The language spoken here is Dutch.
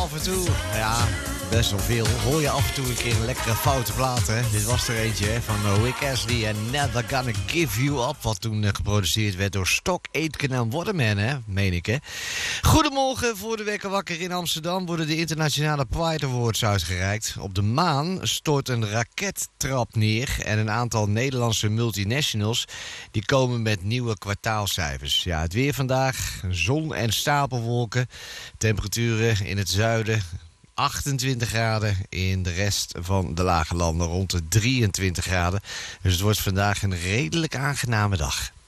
Af en toe, ja, best wel veel. Hoor je af en toe een keer een lekkere foute plaat, hè? Dit was er eentje, hè, van Rick Astley en Never Gonna Give You Up. Wat toen geproduceerd werd door Stock Aitken en Waterman, hè? Meen ik, hè? Goedemorgen, voor de wekker wakker in Amsterdam worden de internationale Pride Awards uitgereikt. Op de maan stort een rakettrap neer en een aantal Nederlandse multinationals die komen met nieuwe kwartaalcijfers. Ja, het weer vandaag, zon en stapelwolken. Temperaturen in het zuiden 28 graden, in de rest van de lage landen rond de 23 graden. Dus het wordt vandaag een redelijk aangename dag.